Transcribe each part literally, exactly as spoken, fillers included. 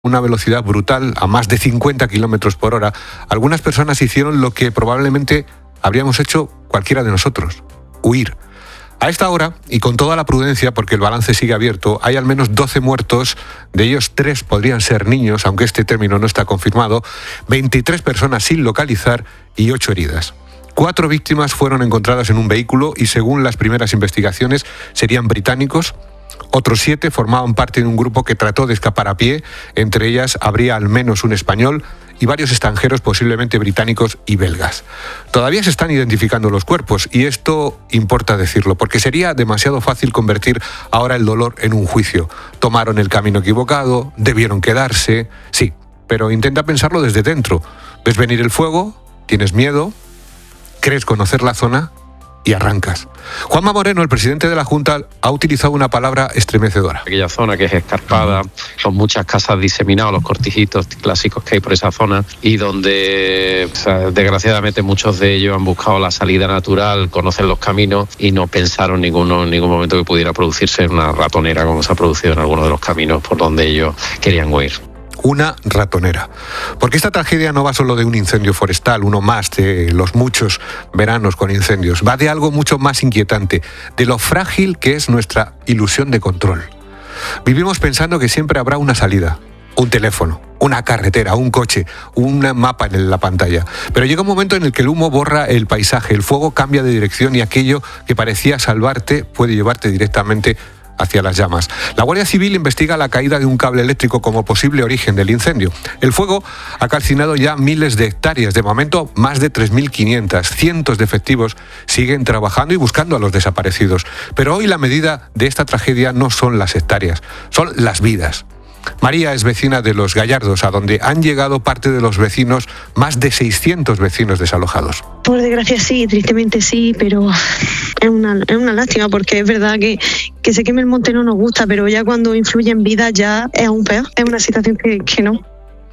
una velocidad brutal a más de cincuenta kilómetros por hora, algunas personas hicieron lo que probablemente habríamos hecho cualquiera de nosotros: huir. A esta hora, y con toda la prudencia, porque el balance sigue abierto, hay al menos doce muertos, de ellos tres podrían ser niños, aunque este término no está confirmado, veintitrés personas sin localizar y ocho heridas. Cuatro víctimas fueron encontradas en un vehículo y, según las primeras investigaciones, serían británicos. Otros siete formaban parte de un grupo que trató de escapar a pie. Entre ellas habría al menos un español y varios extranjeros, posiblemente británicos y belgas. Todavía se están identificando los cuerpos, y esto importa decirlo, porque sería demasiado fácil convertir ahora el dolor en un juicio. Tomaron el camino equivocado, debieron quedarse. Sí, pero intenta pensarlo desde dentro. ¿Ves venir el fuego? ¿Tienes miedo? ¿Crees conocer la zona? Y arrancas. Juanma Moreno, el presidente de la Junta, ha utilizado una palabra estremecedora. Aquella zona que es escarpada, con muchas casas diseminadas, los cortijitos clásicos que hay por esa zona, y donde, o sea, desgraciadamente, muchos de ellos han buscado la salida natural, conocen los caminos y no pensaron en ninguno, en ningún momento que pudiera producirse una ratonera como se ha producido en algunos de los caminos por donde ellos querían huir. Una ratonera. Porque esta tragedia no va solo de un incendio forestal, uno más de los muchos veranos con incendios. Va de algo mucho más inquietante, de lo frágil que es nuestra ilusión de control. Vivimos pensando que siempre habrá una salida, un teléfono, una carretera, un coche, un mapa en la pantalla. Pero llega un momento en el que el humo borra el paisaje, el fuego cambia de dirección y aquello que parecía salvarte puede llevarte directamente hacia las llamas. La Guardia Civil investiga la caída de un cable eléctrico como posible origen del incendio. El fuego ha calcinado ya miles de hectáreas, de momento más de tres mil quinientas. Cientos de efectivos siguen trabajando y buscando a los desaparecidos. Pero hoy la medida de esta tragedia no son las hectáreas, son las vidas. María es vecina de Los Gallardos, a donde han llegado parte de los vecinos, más de seiscientos vecinos desalojados. Por desgracia sí, tristemente sí, pero es una, es una lástima, porque es verdad que, que se queme el monte no nos gusta, pero ya cuando influye en vida ya es aún peor, es una situación que, que no.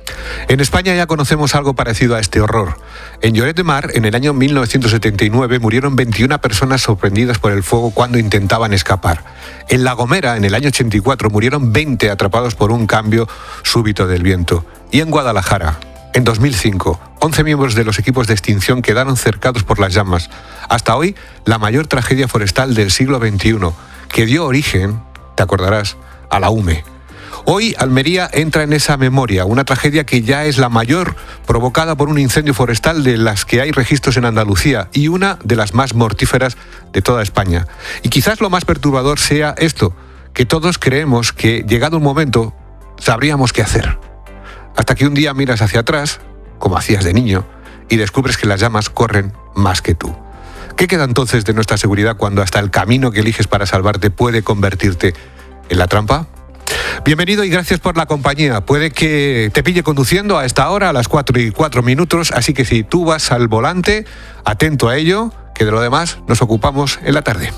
En España ya conocemos algo parecido a este horror. En Lloret de Mar, en el año mil novecientos setenta y nueve, murieron veintiuna personas sorprendidas por el fuego cuando intentaban escapar. En La Gomera, en el año ochenta y cuatro, murieron veinte atrapados por un cambio súbito del viento. Y en Guadalajara, en dos mil cinco, once miembros de los equipos de extinción quedaron cercados por las llamas. Hasta hoy, la mayor tragedia forestal del siglo veintiuno, que dio origen, te acordarás, a la UME. Hoy Almería entra en esa memoria, una tragedia que ya es la mayor provocada por un incendio forestal de las que hay registros en Andalucía y una de las más mortíferas de toda España. Y quizás lo más perturbador sea esto, que todos creemos que, llegado un momento, sabríamos qué hacer. Hasta que un día miras hacia atrás, como hacías de niño, y descubres que las llamas corren más que tú. ¿Qué queda entonces de nuestra seguridad cuando hasta el camino que eliges para salvarte puede convertirte en la trampa? Bienvenido y gracias por la compañía. Puede que te pille conduciendo a esta hora, a las cuatro y cuatro minutos, así que si tú vas al volante, atento a ello, que de lo demás nos ocupamos en la tarde.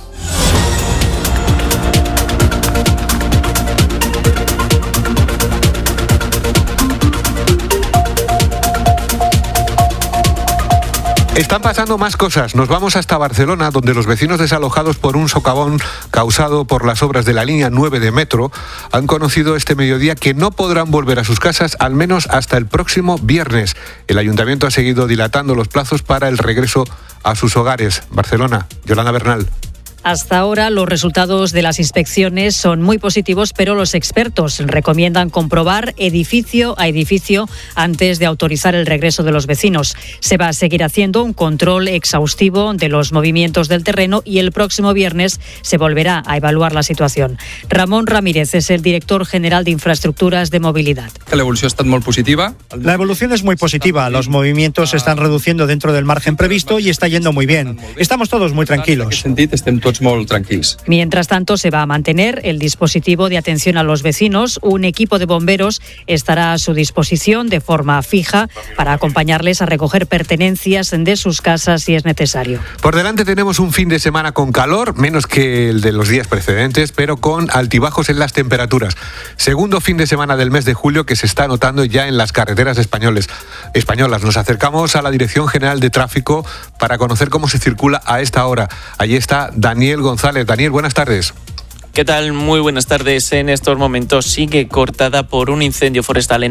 Están pasando más cosas. Nos vamos hasta Barcelona, donde los vecinos desalojados por un socavón causado por las obras de la línea nueve de metro han conocido este mediodía que no podrán volver a sus casas al menos hasta el próximo viernes. El ayuntamiento ha seguido dilatando los plazos para el regreso a sus hogares. Barcelona, Yolanda Bernal. Hasta ahora los resultados de las inspecciones son muy positivos, pero los expertos recomiendan comprobar edificio a edificio antes de autorizar el regreso de los vecinos. Se va a seguir haciendo un control exhaustivo de los movimientos del terreno y el próximo viernes se volverá a evaluar la situación. Ramón Ramírez es el director general de Infraestructuras de Movilidad. La evolución ha estat molt positiva. La evolución es muy positiva. Los movimientos se están reduciendo dentro del margen previsto y está yendo muy bien. Estamos todos muy tranquilos. Mientras tanto, se va a mantener el dispositivo de atención a los vecinos. Un equipo de bomberos estará a su disposición de forma fija para acompañarles a recoger pertenencias de sus casas si es necesario. Por delante tenemos un fin de semana con calor, menos que el de los días precedentes, pero con altibajos en las temperaturas. Segundo fin de semana del mes de julio que se está notando ya en las carreteras españoles, españolas. Nos acercamos a la Dirección General de Tráfico para conocer cómo se circula a esta hora. Allí está Daniel González. Daniel, buenas tardes. ¿Qué tal? Muy buenas tardes. En estos momentos sigue cortada por un incendio forestal en